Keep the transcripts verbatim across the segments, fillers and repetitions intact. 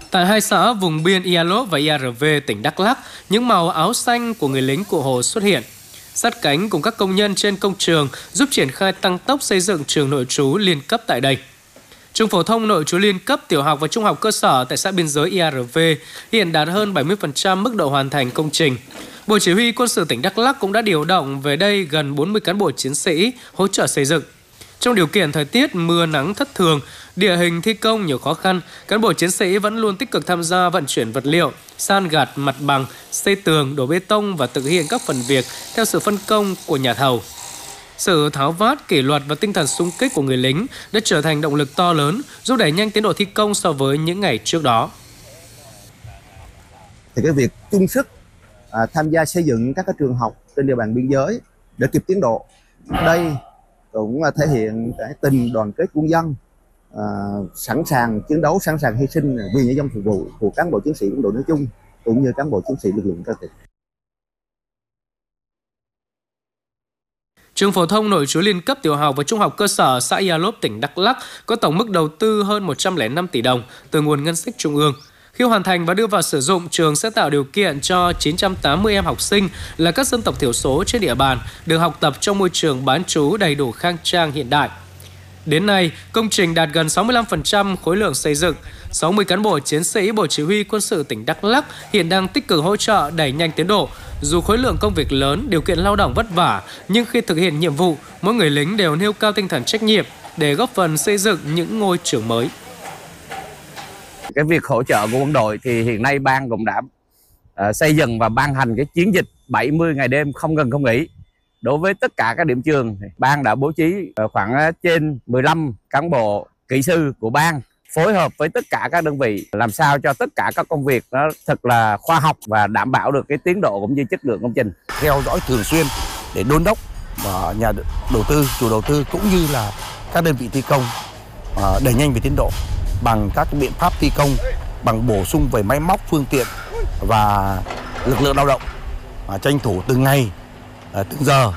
Tại hai xã vùng biên Ia Lốp và Ia Rờ Vê, tỉnh Đắk Lắk, những màu áo xanh của người lính Cụ Hồ xuất hiện. Sát cánh cùng các công nhân trên công trường giúp triển khai tăng tốc xây dựng trường nội trú liên cấp tại đây. Trường phổ thông nội trú liên cấp tiểu học và trung học cơ sở tại xã biên giới Ia Rờ Vê hiện đạt hơn bảy mươi phần trăm mức độ hoàn thành công trình. Bộ Chỉ huy Quân sự tỉnh Đắk Lắk cũng đã điều động về đây gần bốn mươi cán bộ chiến sĩ hỗ trợ xây dựng. Trong điều kiện thời tiết mưa nắng thất thường, địa hình thi công nhiều khó khăn, cán bộ chiến sĩ vẫn luôn tích cực tham gia vận chuyển vật liệu, san gạt mặt bằng, xây tường, đổ bê tông và thực hiện các phần việc theo sự phân công của nhà thầu. Sự tháo vát, kỷ luật và tinh thần xung kích của người lính đã trở thành động lực to lớn giúp đẩy nhanh tiến độ thi công so với những ngày trước đó. Thì cái việc chung sức à, tham gia xây dựng các cái trường học trên địa bàn biên giới để kịp tiến độ, đây cũng thể hiện cái tình đoàn kết quân dân, à, sẵn sàng chiến đấu, sẵn sàng hy sinh vì nhân dân phục vụ của cán bộ chiến sĩ quân đội nói chung cũng như cán bộ chiến sĩ lực lượng cơ tỉnh. Trường phổ thông nội trú liên cấp tiểu học và trung học cơ sở xã Ia Lốp, tỉnh Đắk Lắk có tổng mức đầu tư hơn một trăm lẻ năm tỷ đồng từ nguồn ngân sách trung ương. Khi hoàn thành và đưa vào sử dụng, trường sẽ tạo điều kiện cho chín trăm tám mươi em học sinh là các dân tộc thiểu số trên địa bàn được học tập trong môi trường bán trú đầy đủ khang trang hiện đại. Đến nay, công trình đạt gần sáu mươi lăm phần trăm khối lượng xây dựng. sáu mươi cán bộ chiến sĩ Bộ Chỉ huy Quân sự tỉnh Đắk Lắk hiện đang tích cực hỗ trợ đẩy nhanh tiến độ. Dù khối lượng công việc lớn, điều kiện lao động vất vả, nhưng khi thực hiện nhiệm vụ, mỗi người lính đều nêu cao tinh thần trách nhiệm để góp phần xây dựng những ngôi trường mới. Cái việc hỗ trợ của quân đội thì hiện nay ban cũng đã uh, xây dựng và ban hành cái chiến dịch bảy mươi ngày đêm không ngừng không nghỉ. Đối với tất cả các điểm trường, ban đã bố trí khoảng trên mười lăm cán bộ kỹ sư của ban phối hợp với tất cả các đơn vị làm sao cho tất cả các công việc nó thật là khoa học và đảm bảo được cái tiến độ cũng như chất lượng công trình. Theo dõi thường xuyên để đôn đốc và nhà đầu tư, chủ đầu tư cũng như là các đơn vị thi công đẩy nhanh về tiến độ bằng các biện pháp thi công, bằng bổ sung về máy móc, phương tiện và lực lượng lao động, tranh thủ từng ngày, từng giờ.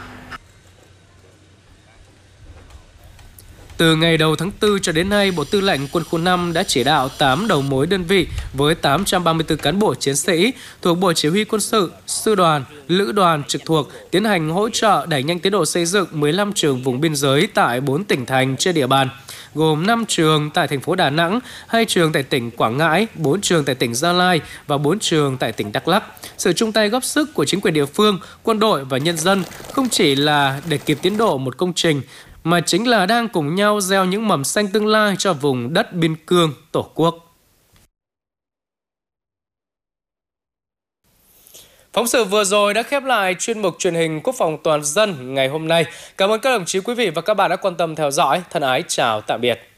Từ ngày đầu tháng tư cho đến nay, Bộ Tư lệnh Quân khu năm đã chỉ đạo tám đầu mối đơn vị với tám trăm ba mươi tư cán bộ chiến sĩ thuộc Bộ Chỉ huy Quân sự, Sư đoàn, Lữ đoàn trực thuộc tiến hành hỗ trợ đẩy nhanh tiến độ xây dựng mười lăm trường vùng biên giới tại bốn tỉnh thành trên địa bàn, gồm năm trường tại thành phố Đà Nẵng, hai trường tại tỉnh Quảng Ngãi, bốn trường tại tỉnh Gia Lai và bốn trường tại tỉnh Đắk Lắk. Sự chung tay góp sức của chính quyền địa phương, quân đội và nhân dân không chỉ là để kịp tiến độ một công trình, mà chính là đang cùng nhau gieo những mầm xanh tương lai cho vùng đất biên cương Tổ quốc. Phóng sự vừa rồi đã khép lại chuyên mục truyền hình Quốc phòng toàn dân ngày hôm nay. Cảm ơn các đồng chí, quý vị và các bạn đã quan tâm theo dõi. Thân ái chào tạm biệt.